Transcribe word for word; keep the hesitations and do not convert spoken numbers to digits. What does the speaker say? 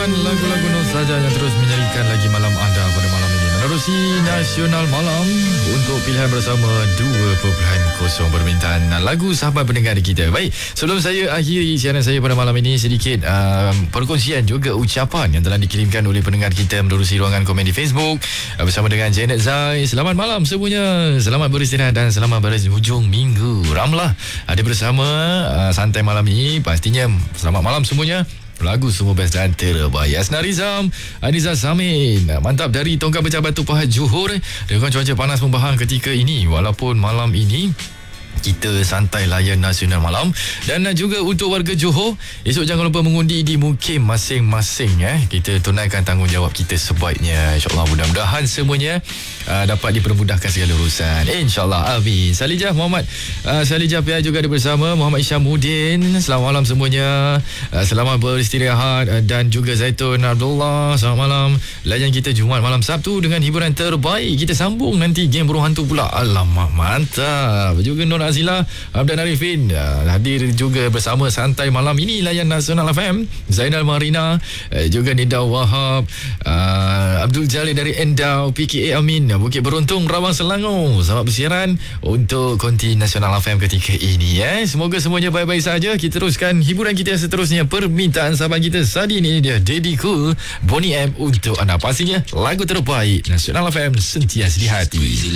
dan lagu-lagu nostalgia yang terus menyanyikan lagi malam anda pada malam ini. Menerusi Nasional Malam untuk pilihan bersama dua perpuluhan kosong permintaan lagu sahabat pendengar kita. Baik, sebelum saya akhiri siaran saya pada malam ini, sedikit um, perkongsian juga ucapan yang telah dikirimkan oleh pendengar kita menerusi ruangan komen di Facebook uh, bersama dengan Janet Zai. Selamat malam semuanya, selamat beristirahat dan selamat berhujung minggu. Ramlah ada bersama uh, santai malam ini. Pastinya selamat malam semuanya. Lagu semua best dan terbaik. Asna Rizam, Aniza Samin, mantap dari Tongkang Pecah Batu Pahat Johor. Dengan cuaca panas membahang ketika ini, walaupun malam ini kita santai layan Nasional Malam. Dan juga untuk warga Johor, esok jangan lupa mengundi di mukim masing-masing. eh. Kita tunaikan tanggungjawab kita sebaiknya. InsyaAllah mudah-mudahan semuanya uh, dapat dipermudahkan segala urusan. InsyaAllah, amin. Salijah Muhammad uh, Salijah P I juga ada bersama. Muhammad Isyamuddin, selamat malam semuanya. uh, Selamat beristirahat. uh, Dan juga Zaitun Abdullah, selamat malam. Layan kita Jumaat malam Sabtu dengan hiburan terbaik. Kita sambung nanti game burung hantu pula. Alamak, mantap. Juga Nur Azila, Abdan Arifin uh, hadir juga bersama santai malam ini layan Nasional F M. Zainal Marina, uh, juga Nida Wahab, uh, Abdul Jalil dari Endau, P K A Amin, Bukit Beruntung, Rawang Selangor. Selamat bersiaran untuk konti Nasional F M ketika ini. Eh. Semoga semuanya baik-baik saja. Kita teruskan hiburan kita seterusnya. Permintaan sahabat kita Sadi ini dia Daddy Cool, Bonnie M untuk anda. Pastinya lagu terbaik Nasional F M sentiasa di hati.